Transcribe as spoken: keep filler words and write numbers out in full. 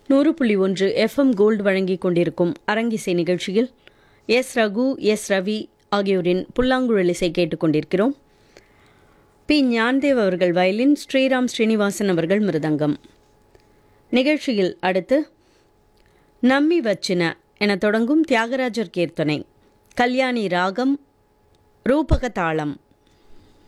நூறு புள்ளி ஒன்று எஃப்எம் கோல்டு வழங்கிக் கொண்டிருக்கும் அரங்கிசை நிகழ்ச்சியில் எஸ் ரகு எஸ் ரவி ஆகியோரின் புல்லாங்குழல் இசை கேட்டுக்கொண்டிருக்கிறோம். பி ஞான்தேவ் அவர்கள் வயலின், ஸ்ரீராம் ஸ்ரீனிவாசன் அவர்கள் மிருதங்கம். நிகழ்ச்சியில் அடுத்து நம்மி வச்சின என தொடங்கும் தியாகராஜர் கீர்த்தனை, கல்யாணி ராகம், ரூபக தாளம்.